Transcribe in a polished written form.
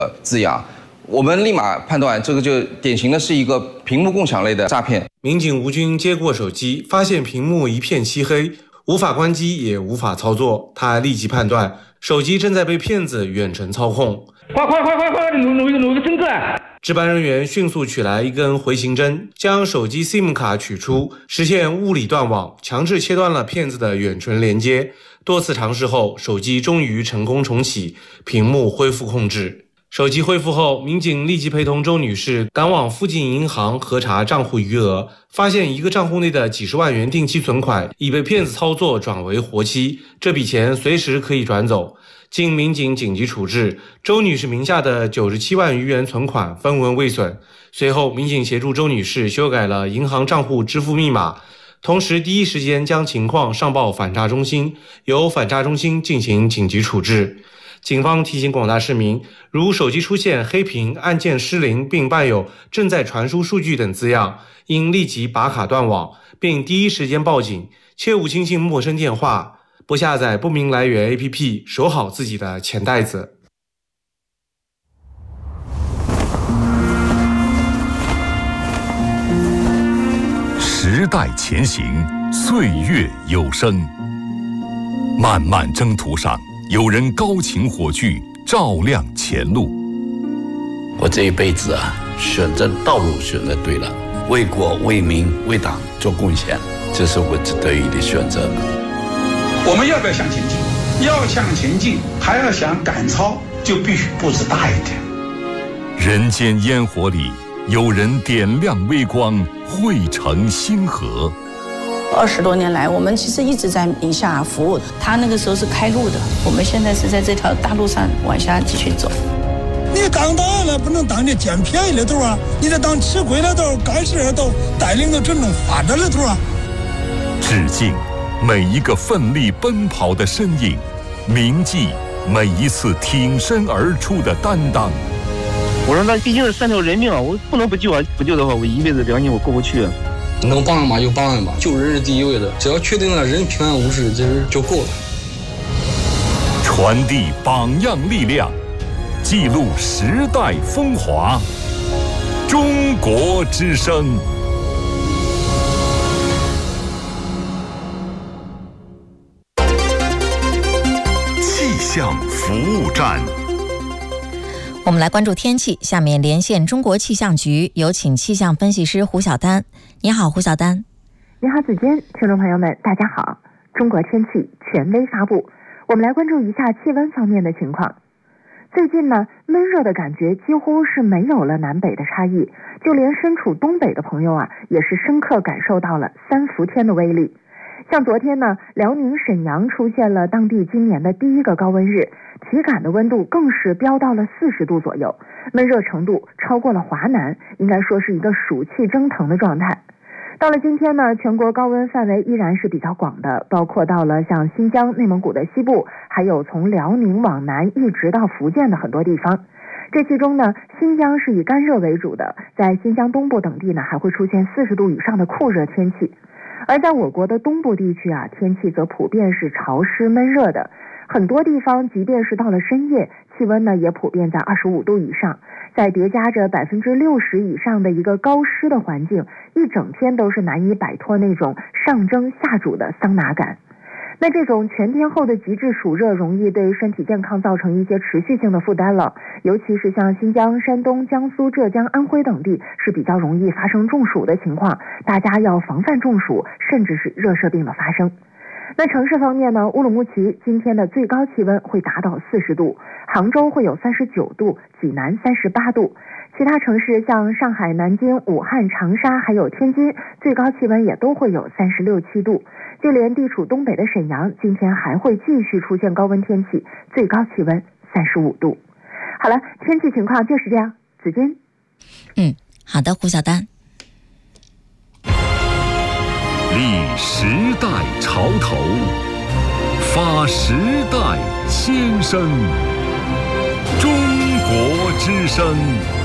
字样，我们立马判断这个就典型的是一个屏幕共享类的诈骗。 民警吴军接过手机，发现屏幕一片漆黑，无法关机也无法操作，他立即判断手机正在被骗子远程操控。 快，弄一个针子！ 值班人员迅速取来一根回形针，将手机 SIM 卡取出，实现物理断网，强制切断了骗子的远程连接。多次尝试后，手机终于成功重启，屏幕恢复控制。手机恢复后，民警立即陪同周女士赶往附近银行核查账户余额，发现一个账户内的几十万元定期存款已被骗子操作转为活期，这笔钱随时可以转走。经民警紧急处置，周女士名下的97万余元存款分文未损。随后，民警协助周女士修改了银行账户支付密码，同时第一时间将情况上报反诈中心，由反诈中心进行紧急处置。警方提醒广大市民，如手机出现黑屏、按键失灵并伴有正在传输数据等字样，应立即拔卡断网，并第一时间报警，切勿轻信陌生电话，不下载不明来源 APP， 守好自己的钱袋子。 时代前行，岁月有声。漫漫征途上，有人高擎火炬，照亮前路。 我这一辈子选择道路选择对了，为国为民为党做贡献，这是我得以的选择。 我们要不要向前进？要向前进，还要想赶超，就必须步子大一点。 人间烟火里，有人点亮微光，汇成星河。 20多年来，我们其实一直在宁夏服务。他那个时候是开路的，我们现在是在这条大路上往下继续走。 你当导演了，不能当你捡便宜的头啊！你得当吃亏的头、干事的头，带领着真正发展的头啊！ 致敬每一个奋力奔跑的身影，铭记每一次挺身而出的担当。 我说那毕竟是3条人命啊，我不能不救啊！不救的话，我一辈子良心我过不去。 能帮嘛就帮吧，救人是第一位的，只要确定了人平安无事，这就够了。 传递榜样力量，记录时代风华。中国之声。气象服务站。 我们来关注天气，下面连线中国气象局，有请气象分析师胡晓丹。你好，胡晓丹。 你好，子坚，听众朋友们，大家好。中国天气权威发布，我们来关注一下气温方面的情况。最近呢，闷热的感觉几乎是没有了南北的差异，就连身处东北的朋友啊，也是深刻感受到了3伏天的威力。像昨天呢，辽宁沈阳出现了当地今年的第一个高温日，体感的温度更是飙到了40度左右，闷热程度超过了华南，应该说是一个暑气蒸腾的状态。到了今天呢，全国高温范围依然是比较广的，包括到了像新疆、内蒙古的西部，还有从辽宁往南一直到福建的很多地方。这其中呢，新疆是以干热为主的，在新疆东部等地呢，还会出现40度以上的酷热天气。而在我国的东部地区啊，天气则普遍是潮湿闷热的，很多地方即便是到了深夜，气温呢也普遍在25度以上，再叠加着60%以上的一个高湿的环境，一整天都是难以摆脱那种上蒸下煮的桑拿感。那这种全天候的极致暑热容易对身体健康造成一些持续性的负担了，尤其是像新疆、山东、江苏、浙江、安徽等地是比较容易发生中暑的情况，大家要防范中暑，甚至是热射病的发生。那城市方面呢，乌鲁木齐今天的最高气温会达到40度，杭州会有39度，济南38度。其他城市像上海、南京、武汉、长沙还有天津，最高气温也都会有36、7度。就连地处东北的沈阳，今天还会继续出现高温天气，最高气温35度。好了，天气情况就是这样。子君。 好的，胡晓丹。 立时代潮头，发时代先声。中国之声。